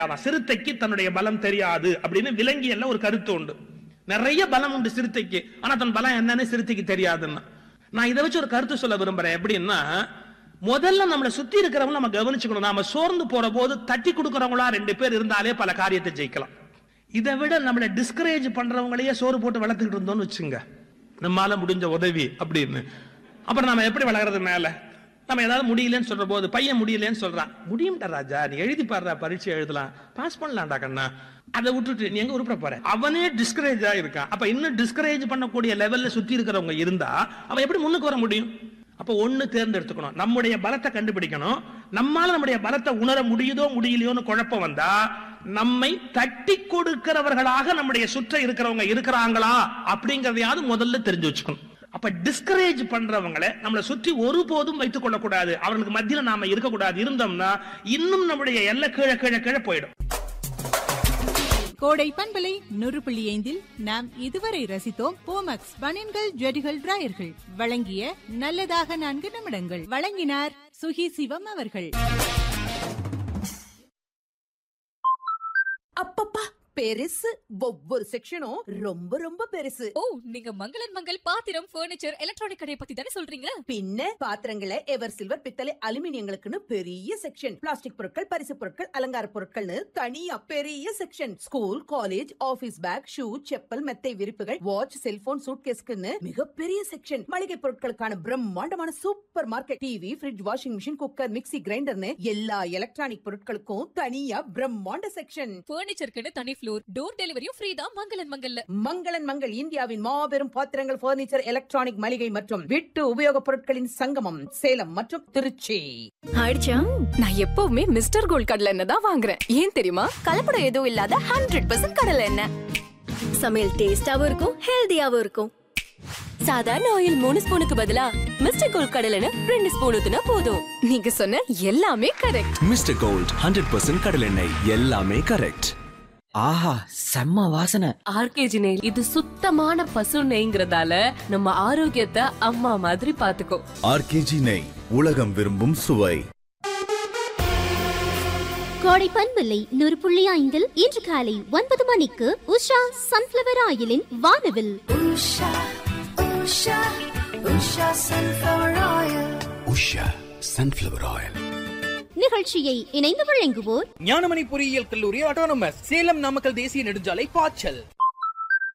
சிறுத்தைக்கு தன்னுடைய பலம் தெரியாது அப்படின்னு விலங்கியல்ல ஒரு கருத்து உண்டு. நிறைய பலம் உண்டு சிறுத்தைக்கு, ஆனா தன் பலம் என்னன்னு சிறுத்தைக்கு தெரியாதுன்னா. நான் இதை வச்சு ஒரு கருத்து சொல்ல விரும்புறேன். எப்படின்னா, முதல்ல நம்மளை சுத்தி இருக்கிறவங்க நம்ம கவனிச்சுக்கணும். நாம சோர்ந்து போற போது தட்டி கொடுக்கறவங்களா 2 பேர் இருந்தாலே பல காரியத்தை ஜெயிக்கலாம். இதை விட நம்மளை டிஸ்கரேஜ் பண்றவங்களையே சோறு போட்டு வளர்த்துக்கிட்டு இருந்தோம்னு வச்சுங்க, நம்மால முடிஞ்ச உதவி அப்படின்னு, அப்புறம் நம்ம எப்படி வளர்றது? மேல நம்ம ஏதாவது முடியலன்னு சொல்ற போது, பையன் முடியலன்னு சொல்றான், முடியும்டா ராஜா, நீ எழுதி பாடுற, பரீட்சை எழுதலாம், பாஸ் பண்ணலாம்டா கண்ணா, அதை விட்டுட்டு நீ எங்க உருப்பட போற? அவனே டிஸ்கரேஜ் ஆயிருக்கான். அப்ப இன்னும் டிஸ்கரேஜ் பண்ணக்கூடிய லெவல்ல சுத்தி இருக்கிறவங்க இருந்தா அவன் எப்படி முன்னுக்கு வர முடியும்? அப்ப ஒண்ணு தேர்ந்தெடுத்துக்கணும், நம்முடைய பலத்தை கண்டுபிடிக்கணும். நம்மால நம்முடைய பலத்தை உணர முடியுதோ முடியலையோன்னு குழப்பம் வந்தா, நம்மை தட்டி கொடுக்கிறவர்களாக நம்முடைய சுற்ற இருக்கிறவங்க இருக்கிறாங்களா அப்படிங்கறதையாவது முதல்ல தெரிஞ்சு வச்சுக்கணும். அப்ப டிஸ்கரேஜ் பண்றவங்களை நம்மளை சுற்றி ஒருபோதும் வைத்துக் கொள்ளக்கூடாது. அவர்களுக்கு மத்தியில நாம இருக்கக்கூடாது. இருந்தோம்னா இன்னும் நம்முடைய எல்லை கீழே கீழே கீழே போயிடும். கோடை பண்பலை 100.5 நாம் இதுவரை ரசித்தோம் போமக்ஸ் பனியன்கள் ஜெடிகள் டிராயர்கள் வழங்கிய நல்லதாக 4 நிமிடங்கள். வழங்கினார் சுகி சிவம் அவர்கள். அப்பப்பா, பெருசு. ஒவ்வொரு செக்ஷனும் ரொம்ப ரொம்ப பெருசு. ஓ, நீங்க மங்களன் மங்கள் பாத்திரம், பர்னிச்சர், எலக்ட்ரானிக் கடையை பத்தி தானே சொல்றீங்க? பின்ன பாத்திரங்களை எவர் சில்வர், பித்தளை, அலுமினியங்களுக்குன்னு பெரிய செக்ஷன். பிளாஸ்டிக் பொருட்கள், பரிசு பொருட்கள், அலங்கார பொருட்கள்னு தனியா பெரிய section. School, college, office back, shoe, chappal, மெத்தை விரிப்புகள், வாட்ச், செல்போன், சூட்கேஸ்க்குன்னு மிகப்பெரிய செக்ஷன். மளிகை பொருட்களுக்கான பிரம்மாண்டமான super market. TV, fridge, washing machine, cooker, mixie, கிரைண்டர்னு எல்லா எலக்ட்ரானிக் பொருட்களுக்கும் தனியா பிரம்மாண்ட செக்ஷன். பர்னிச்சருக்குன்னு தனி ஃப்ளோர், டோர் டெலிவரியும் ஃப்ரீ தான் மங்களன் மங்கல்ல. மங்களன் மங்கள் இந்தியாவின் மாபெரும் பாத்திரங்கள், பர்னிச்சர், எலக்ட்ரானிக், மளிகை மற்றும் வீட்டு உபயோகப் பொருட்களின் சங்கமம். சேலம் மற்றும் திருச்சி. ஆயிடுச்சா? நான் எப்பவுமே மிஸ்டர் கோல்ட் கடலை எண்ணெய் தான் வாங்குறேன். ஏன் தெரியுமா? கலப்படம் எதுவும் இல்லாத 100% கடலை எண்ணெய். சமையல் டேஸ்டாவும் இருக்கும், ஹெல்தியாவும் இருக்கும். சாதாரண ஆயில் 3 ஸ்பூனுக்கு பதிலா மிஸ்டர் கோல்ட் கடலை எண்ணெய் 2 ஸ்பூன் ஊத்துனா போதும். நீங்க சொன்ன எல்லாமே கரெக்ட். மிஸ்டர் கோல்ட் 100% கடலை எண்ணெய், எல்லாமே கரெக்ட். ஆஹா, செம்ம வாசனை. ஆர்கேஜி நெய், இது சுத்தமான பசு நெய்ங்கிறதால நம்ம ஆரோக்கியத்தை அம்மா மாதிரி பாத்துக்கோ. ஆர்கேஜி நெய், உலகம் விரும்பும் சுவை. கோடை பண்பலை 100.5 இன்று காலை 9 மணிக்கு உஷா சன்ஃபிளவர் ஆயிலின் வானவில். உஷா சன்ஃபிளவர் ஆயில் நிகழ்ச்சியை இணைந்து வழங்குவோர் ஞானமணி பொறியியல் கல்லூரி ஆட்டோனமஸ், சேலம் நாமக்கல் தேசிய நெடுஞ்சாலை பாய்ச்சல்.